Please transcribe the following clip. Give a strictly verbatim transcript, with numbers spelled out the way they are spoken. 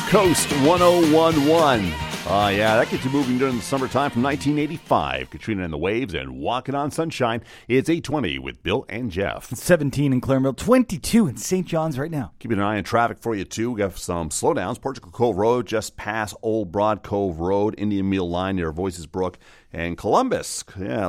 Coast one oh one point one. Oh, yeah, that gets you moving during the summertime from nineteen eighty-five. Katrina and the Waves and Walking on Sunshine. It's eight twenty with Bill and Jeff. seventeen in Claremont, twenty-two in Saint John's right now. Keeping an eye on traffic for you, too. We got some slowdowns. Portugal Cove Road, just past Old Broad Cove Road, Indian Meal Line near Voices Brook, and Columbus. Yeah,